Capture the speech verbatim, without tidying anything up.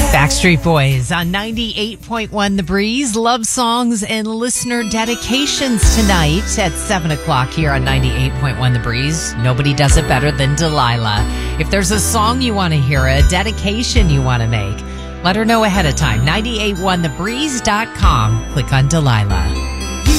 Backstreet Boys on ninety-eight point one The Breeze. Love songs and listener dedications tonight at seven o'clock here on ninety-eight point one The Breeze. Nobody does it better than Delilah. If there's a song you want to hear, a dedication you want to make, let her know ahead of time. nine eight one the breeze dot com. Click on Delilah.